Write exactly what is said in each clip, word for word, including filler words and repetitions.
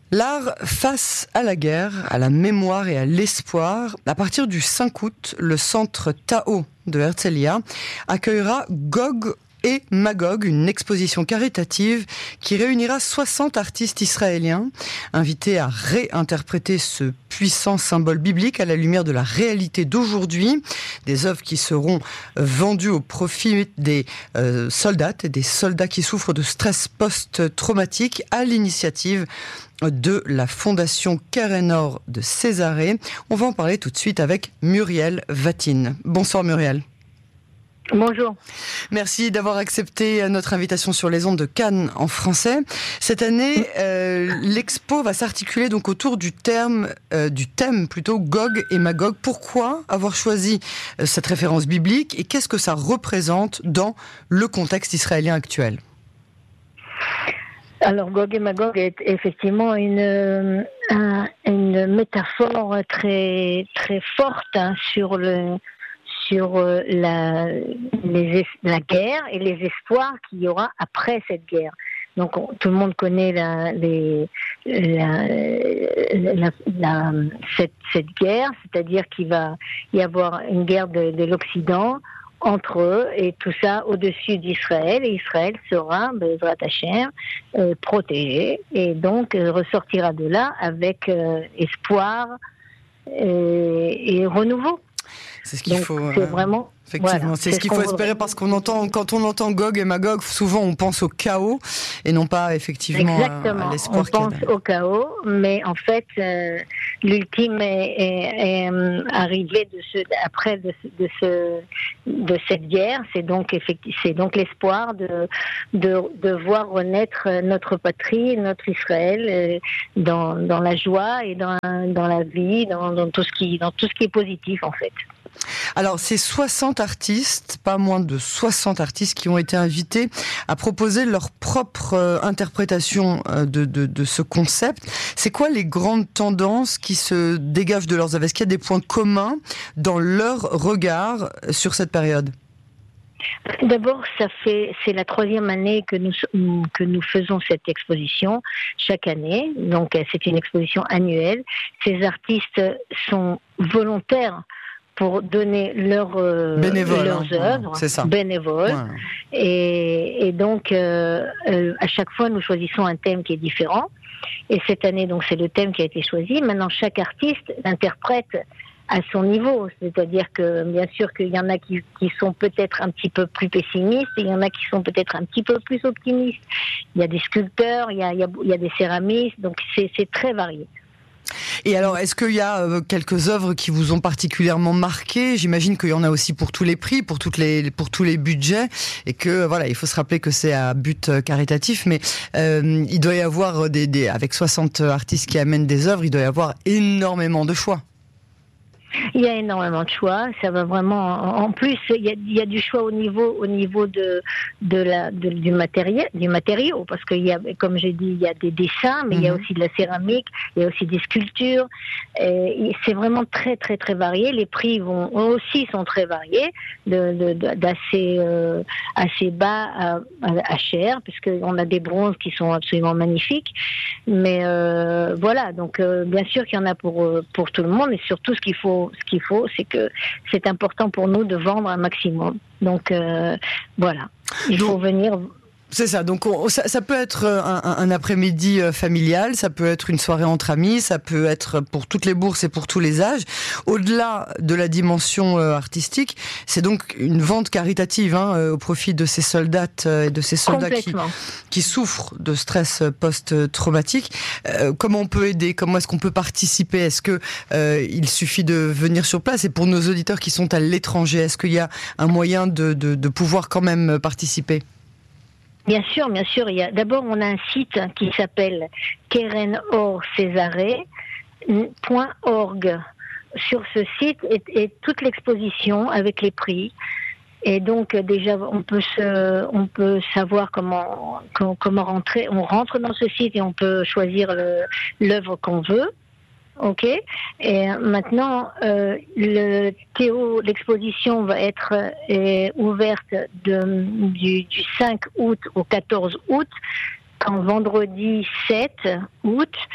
L'art face à la guerre, à la mémoire et à l'espoir. À partir du cinq août, le centre Tao de Herzliya accueillera Gog et Magog, une exposition caritative qui réunira soixante artistes israéliens invités à réinterpréter ce puissant symbole biblique à la lumière de la réalité d'aujourd'hui. Des œuvres qui seront vendues au profit des euh, soldats et des soldats qui souffrent de stress post-traumatique à l'initiative de la Fondation Keren-Or de Césarée. On va en parler tout de suite avec Muriel Vatine. Bonsoir Muriel. Bonjour. Merci d'avoir accepté notre invitation sur les ondes de Cannes en français. Cette année, euh, l'expo va s'articuler donc autour du terme, euh, du thème plutôt Gog et Magog. Pourquoi avoir choisi euh, cette référence biblique et qu'est-ce que ça représente dans le contexte israélien actuel ? Alors Gog et Magog est effectivement une, un, une métaphore très très forte hein, sur le sur la, les, la guerre et les espoirs qu'il y aura après cette guerre. Donc on, tout le monde connaît la, les, la, la, la, cette, cette guerre, c'est-à-dire qu'il va y avoir une guerre de, de l'Occident entre eux et tout ça au-dessus d'Israël. Et Israël sera, Bezrat Hashem, euh, protégé et donc euh, ressortira de là avec euh, espoir et, et renouveau. C'est ce qu'il Donc, faut. C'est euh, vraiment. Effectivement, Voilà, c'est, c'est ce qu'il faut espérer parce qu'on entend, quand on entend Gog et Magog, souvent on pense au chaos et non pas effectivement Exactement. à l'espoir. On pense au chaos, mais en fait, euh, l'ultime est, est, est euh, arrivé de ce, après de, de, ce, de cette guerre. C'est donc effectivement, c'est donc l'espoir de, de, de voir renaître notre patrie, notre Israël, euh, dans, dans la joie et dans, dans la vie, dans, dans tout ce qui, dans tout ce qui est positif en fait. Alors, c'est soixante artistes, pas moins de soixante artistes qui ont été invités à proposer leur propre euh, interprétation euh, de, de, de ce concept. C'est quoi les grandes tendances qui se dégagent de leurs œuvres ? Est-ce qu'il y a des points communs dans leur regard sur cette période ? D'abord, ça fait, c'est la troisième année que nous, que nous faisons cette exposition, chaque année. Donc, c'est une exposition annuelle. Ces artistes sont volontaires pour donner leur, euh, leurs hein, œuvres, c'est ça. bénévoles. Ouais. Et, et donc, euh, euh, à chaque fois, nous choisissons un thème qui est différent. Et cette année, donc, c'est le thème qui a été choisi. Maintenant, chaque artiste l'interprète à son niveau. C'est-à-dire que, bien sûr, qu'il y en a qui, qui sont peut-être un petit peu plus pessimistes, et il y en a qui sont peut-être un petit peu plus optimistes. Il y a des sculpteurs, il y a, il y a, il y a des céramistes, donc c'est, c'est très varié. Et alors, est-ce qu'il y a euh, quelques œuvres qui vous ont particulièrement marqué ? J'imagine qu'il y en a aussi pour tous les prix, pour toutes les, pour tous les budgets, et que voilà, il faut se rappeler que c'est à but caritatif, mais euh, il doit y avoir des, des, avec soixante artistes qui amènent des œuvres, il doit y avoir énormément de choix. Il y a énormément de choix. Ça va vraiment. En plus, il y a, il y a du choix au niveau, au niveau de, de la, de, du matériel, du matériau, parce qu'il y a, comme j'ai dit, il y a des dessins, mais mmh. il y a aussi de la céramique, il y a aussi des sculptures. Et c'est vraiment très, très, très varié. Les prix vont aussi sont très variés, de, de, de, d'assez, euh, assez bas à, à, à cher, puisqu'on a des bronzes qui sont absolument magnifiques. Mais euh, voilà. Donc, euh, bien sûr qu'il y en a pour pour tout le monde, et surtout ce qu'il faut. Ce qu'il faut, c'est que c'est important pour nous de vendre un maximum. Donc euh, voilà, il Donc, faut venir. C'est ça. Donc on, ça, ça peut être un, un après-midi familial, ça peut être une soirée entre amis, ça peut être pour toutes les bourses et pour tous les âges. Au-delà de la dimension euh, artistique, c'est donc une vente caritative hein, au profit de ces soldats et de ces soldats qui, qui souffrent de stress post-traumatique. Euh, comment on peut aider ? Comment est-ce qu'on peut participer ? Est-ce que euh, il suffit de venir sur place ? Et pour nos auditeurs qui sont à l'étranger, est-ce qu'il y a un moyen de, de, de pouvoir quand même participer ? Bien sûr, bien sûr. Il y a, d'abord, on a un site qui s'appelle Keren-Or Césarée point org. Sur ce site est, est toute l'exposition avec les prix. Et donc, déjà, on peut se, on peut savoir comment, comment, comment rentrer. On rentre dans ce site et on peut choisir le, l'œuvre qu'on veut. Ok. Et maintenant, euh, le Théo, l'exposition va être euh, ouverte de, du, du cinq août au quatorze août. En vendredi sept août,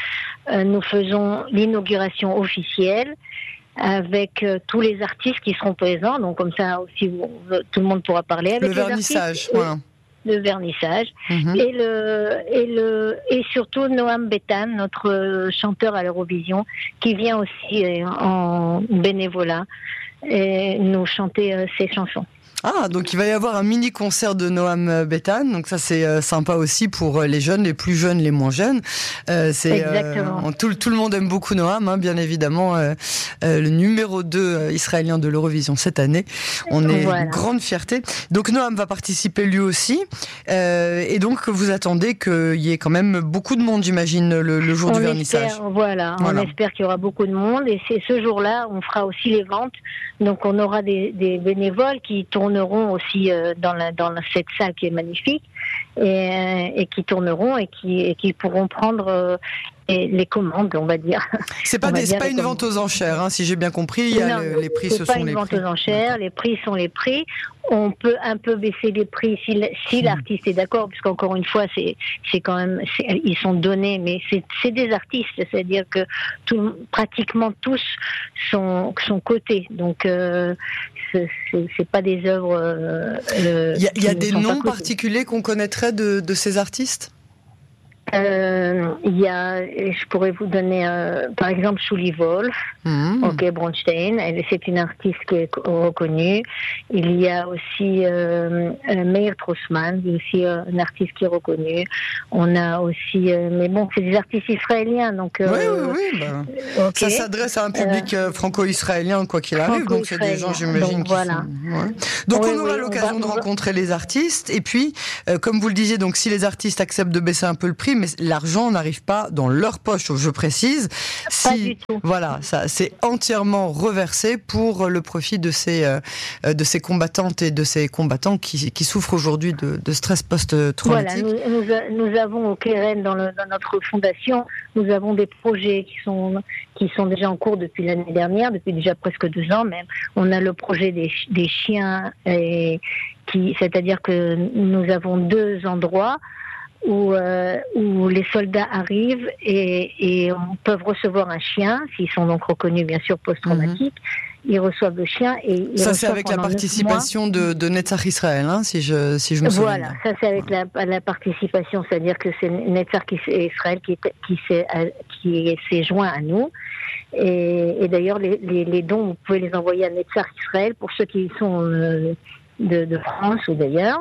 euh, nous faisons l'inauguration officielle avec euh, tous les artistes qui seront présents. Donc comme ça aussi, vous, tout le monde pourra parler avec le les vernissage, artistes. voilà. Le vernissage Mm-hmm. et le et le et surtout Noam Betan, notre chanteur à l'Eurovision, qui vient aussi euh, en bénévolat et nous chanter euh, ses chansons. Ah, donc il va y avoir un mini concert de Noam Betan, donc ça c'est euh, sympa aussi pour les jeunes, les plus jeunes, les moins jeunes. Euh, c'est, Exactement. Euh, tout, tout le monde aime beaucoup Noam, hein, bien évidemment, euh, euh, le numéro deux euh, israélien de l'Eurovision cette année. On est Voilà. une grande fierté. Donc Noam va participer lui aussi, euh, et donc vous attendez qu'il y ait quand même beaucoup de monde, j'imagine, le, le jour on du vernissage. Espère, voilà, Voilà. On espère qu'il y aura beaucoup de monde et c'est ce jour-là, on fera aussi les ventes. Donc on aura des, des bénévoles qui tourneront aussi euh, dans, la, dans la, cette salle qui est magnifique et, euh, et qui tourneront et qui, et qui pourront prendre euh, les, les commandes, on va dire. C'est pas, des, c'est pas une vente aux enchères, hein, si j'ai bien compris. Il y a non, le, les prix, ce sont les prix. C'est pas une vente aux enchères, les prix sont les prix. On peut un peu baisser les prix si, si l'artiste est d'accord, puisqu'encore une fois, c'est, c'est quand même, c'est, ils sont donnés, mais c'est, c'est des artistes, c'est-à-dire que tout, pratiquement tous sont, sont cotés. Donc, euh, c'est, c'est, c'est pas des œuvres. Euh, il y a, il y a des noms particuliers qu'on connaîtrait de, de ces artistes ? Euh, il y a, je pourrais vous donner, euh, par exemple, Shuli Wolf, mmh. ok, Bronstein, elle, c'est une artiste qui est reconnue. Il y a aussi euh, Meir Trossman, aussi euh, un artiste qui est reconnu. On a aussi, euh, mais bon, c'est des artistes israéliens, donc. Euh, oui, oui, oui. Bah, okay. Ça s'adresse à un public euh, franco-israélien, quoi qu'il arrive. Donc c'est des gens, j'imagine, donc, qui voilà. sont. Ouais. Donc oui, on aura oui, l'occasion on va, de rencontrer va... les artistes. Et puis, euh, comme vous le disiez, donc si les artistes acceptent de baisser un peu le prix, mais l'argent n'arrive pas dans leur poche, je précise. Si, pas du tout. Voilà, ça, c'est entièrement reversé pour le profit de ces, euh, de ces combattantes et de ces combattants qui, qui souffrent aujourd'hui de, de stress post-traumatique. Voilà, nous, nous, nous avons au Keren, dans, le, dans notre fondation, nous avons des projets qui sont, qui sont déjà en cours depuis l'année dernière, depuis déjà presque deux ans même. On a le projet des, des chiens, et qui, c'est-à-dire que nous avons deux endroits Où, euh, où les soldats arrivent et, et peuvent recevoir un chien, s'ils sont donc reconnus bien sûr post-traumatiques, mmh. ils reçoivent le chien et ils ça c'est avec la participation de, de Netzach Israël, hein, si je si je me souviens. Voilà, ça c'est avec la, la participation, c'est-à-dire que c'est Netzach Israël qui qui s'est qui s'est joint à nous. Et, et d'ailleurs les, les, les dons vous pouvez les envoyer à Netzach Israël pour ceux qui sont euh, de, de France ou d'ailleurs.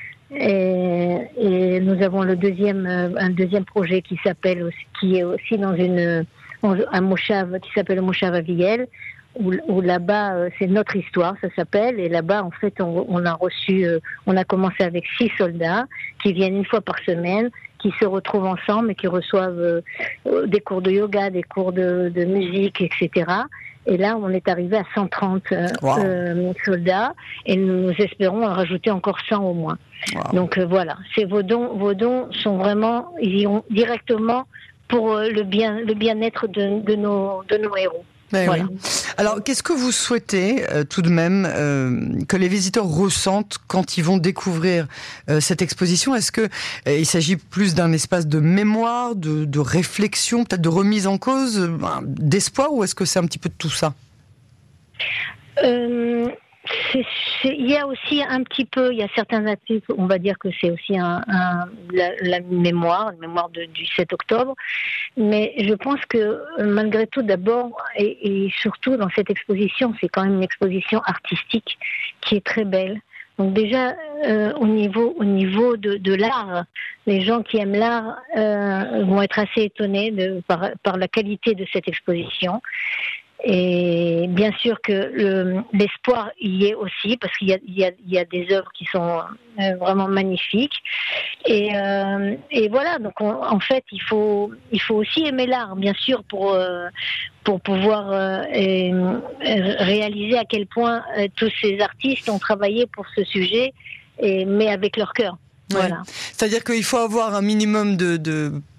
Et, et nous avons le deuxième, un deuxième projet qui s'appelle, qui est aussi dans une, un moshav qui s'appelle le moshav Aviel, où, où là-bas c'est notre histoire, ça s'appelle, et là-bas en fait on, on a reçu, on a commencé avec six soldats qui viennent une fois par semaine, qui se retrouvent ensemble et qui reçoivent des cours de yoga, des cours de, de musique, et cetera. Et là, on est arrivé à cent trente wow. euh, soldats et nous espérons en rajouter encore cent au moins. Wow. Donc euh, voilà, c'est vos dons, vos dons sont vraiment, ils iront directement pour euh, le bien, le bien-être de, de nos, de nos héros. Mais voilà. Oui. Alors, qu'est-ce que vous souhaitez euh, tout de même euh, que les visiteurs ressentent quand ils vont découvrir euh, cette exposition ? Est-ce que euh, il s'agit plus d'un espace de mémoire, de, de réflexion, peut-être de remise en cause, euh, d'espoir, ou est-ce que c'est un petit peu de tout ça ? euh... C'est, c'est, il y a aussi un petit peu, il y a certains articles, on va dire que c'est aussi un, un, la, la mémoire, la mémoire de, du sept octobre, mais je pense que malgré tout d'abord, et, et surtout dans cette exposition, c'est quand même une exposition artistique qui est très belle. Donc déjà, euh, au niveau, au niveau de, de l'art, les gens qui aiment l'art euh, vont être assez étonnés de, par, par la qualité de cette exposition. Et bien sûr que le, l'espoir y est aussi, parce qu'il y a, il y a, il y a des œuvres qui sont euh, vraiment magnifiques. Et, euh, et voilà, donc on, en fait, il faut, il faut aussi aimer l'art, bien sûr, pour, euh, pour pouvoir euh, et, réaliser à quel point euh, tous ces artistes ont travaillé pour ce sujet, et, mais avec leur cœur. Ouais. Voilà. C'est-à-dire qu'il faut avoir un minimum de... de...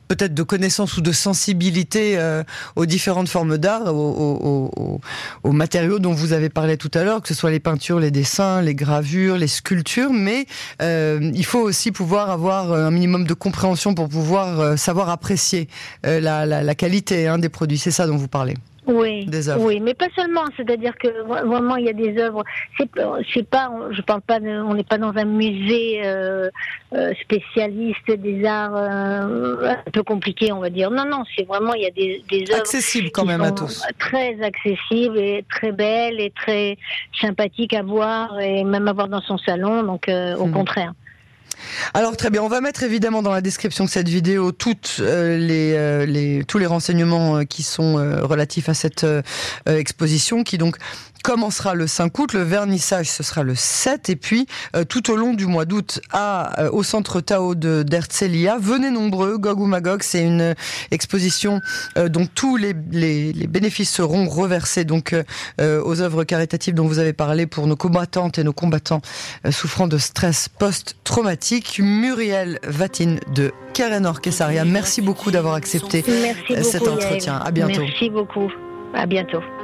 peut-être de connaissance ou de sensibilité euh, aux différentes formes d'art, aux, aux, aux, aux matériaux dont vous avez parlé tout à l'heure, que ce soit les peintures, les dessins, les gravures, les sculptures, mais euh, il faut aussi pouvoir avoir un minimum de compréhension pour pouvoir euh, savoir apprécier euh, la, la, la qualité hein, des produits. C'est ça dont vous parlez. Oui, oui, mais pas seulement. C'est-à-dire que vraiment, il y a des œuvres. C'est, c'est pas, je parle pas. De, on n'est pas dans un musée euh, euh, spécialiste des arts euh, un peu compliqué, on va dire. Non, non, c'est vraiment il y a des, des œuvres accessibles quand même à tous, très accessibles et très belles et très sympathiques à voir et même à voir dans son salon. Donc, euh, au mmh. contraire. Alors très bien, on va mettre évidemment dans la description de cette vidéo toutes euh, les, euh, les tous les renseignements euh, qui sont euh, relatifs à cette euh, exposition qui donc commencera le cinq août, le vernissage ce sera le sept et puis euh, tout au long du mois d'août à euh, au centre Tao de d'Herzliya. Venez nombreux, Gog ou Magog, c'est une exposition euh, dont tous les, les les bénéfices seront reversés donc euh, aux œuvres caritatives dont vous avez parlé pour nos combattantes et nos combattants euh, souffrant de stress post-traumatique. Muriel Vatine de Keren Orchesaria, merci beaucoup d'avoir accepté merci cet beaucoup, entretien. Yael. À bientôt. Merci beaucoup. À bientôt.